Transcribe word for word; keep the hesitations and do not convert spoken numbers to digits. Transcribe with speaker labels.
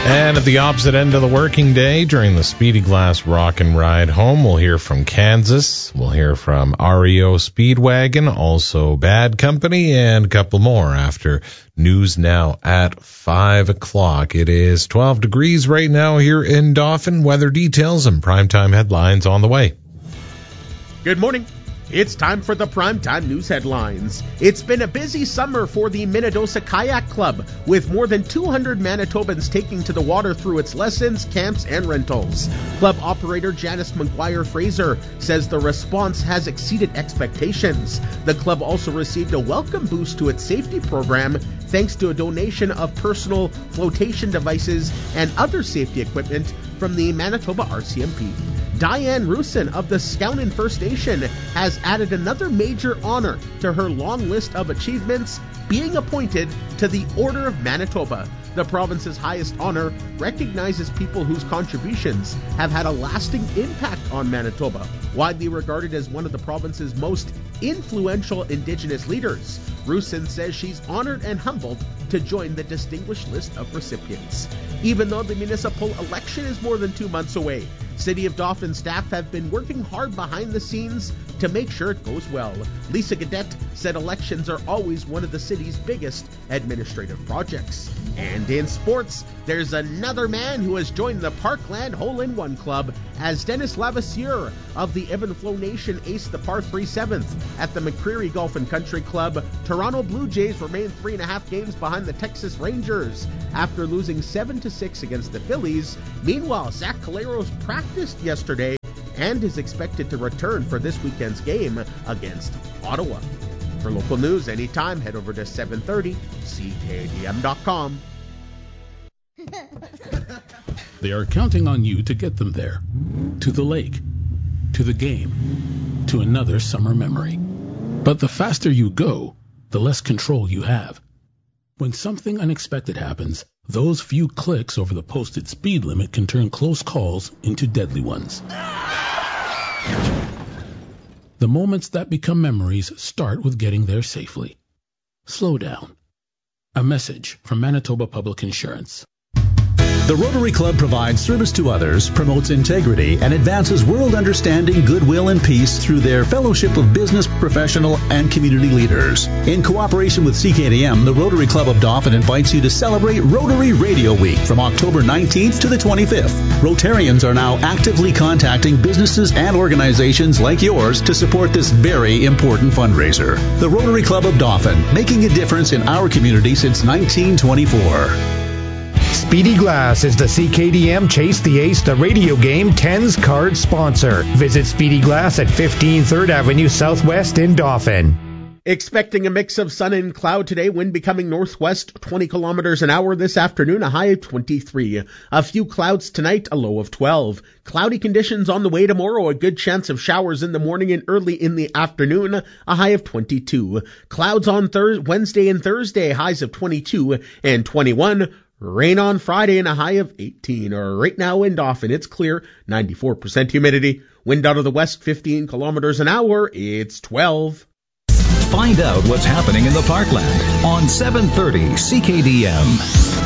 Speaker 1: And at the opposite end of the working day, during the Speedy Glass Rock and Ride Home, we'll hear from Kansas, we'll hear from R E O Speedwagon, also Bad Company, and a couple more after News Now at five o'clock. It is twelve degrees right now here in Dauphin. Weather details and primetime headlines on the way.
Speaker 2: Good morning. It's time for the Primetime News headlines. It's been a busy summer for the Minnedosa Kayak Club, with more than two hundred Manitobans taking to the water through its lessons, camps, and rentals. Club operator Janice McGuire Fraser says the response has exceeded expectations. The club also received a welcome boost to its safety program thanks to a donation of personal flotation devices and other safety equipment from the Manitoba R C M P. Diane Rusin of the Skownan First Nation has added another major honor to her long list of achievements, being appointed to the Order of Manitoba. The province's highest honor recognizes people whose contributions have had a lasting impact on Manitoba, widely regarded as one of the province's most influential Indigenous leaders. Rusin says she's honored and humbled to join the distinguished list of recipients. Even though the municipal election is more than two months away, City of Dauphin staff have been working hard behind the scenes to make sure it goes well. Lisa Gadet said elections are always one of the city's biggest administrative projects. And in sports, there's another man who has joined the Parkland Hole-in-One Club as Dennis Lavassieur of the Ebb and Flow Nation aced the par three seventh at the McCreary Golf and Country Club. Toronto Blue Jays remain three and a half games behind the Texas Rangers after losing seven to six against the Phillies. Meanwhile, Zach Caleros practiced yesterday and is expected to return for this weekend's game against Ottawa. For local news anytime, head over to seven thirty C K D M dot com.
Speaker 3: They are counting on you to get them there. To the lake. To the game. To another summer memory. But the faster you go, the less control you have. When something unexpected happens, those few clicks over the posted speed limit can turn close calls into deadly ones. The moments that become memories start with getting there safely. Slow down. A message from Manitoba Public Insurance.
Speaker 4: The Rotary Club provides service to others, promotes integrity, and advances world understanding, goodwill, and peace through their fellowship of business, professional, and community leaders. In cooperation with C K D M, the Rotary Club of Dauphin invites you to celebrate Rotary Radio Week from October nineteenth to the twenty-fifth. Rotarians are now actively contacting businesses and organizations like yours to support this very important fundraiser. The Rotary Club of Dauphin, making a difference in our community since nineteen twenty-four.
Speaker 5: Speedy Glass is the C K D M Chase the Ace, the radio game tens card sponsor. Visit Speedy Glass at fifteen third Avenue Southwest in Dauphin.
Speaker 2: Expecting a mix of sun and cloud today, wind becoming northwest twenty kilometers an hour this afternoon, a high of twenty-three. A few clouds tonight, a low of twelve. Cloudy conditions on the way tomorrow, a good chance of showers in the morning and early in the afternoon, a high of twenty-two. Clouds on Thurs- Wednesday and Thursday, highs of twenty-two and twenty-one. Rain on Friday and a high of eighteen. Right now in Dauphin, it's clear, ninety-four percent humidity. Wind out of the west, fifteen kilometers an hour. It's twelve.
Speaker 6: Find out what's happening in the Parkland on seven thirty C K D M.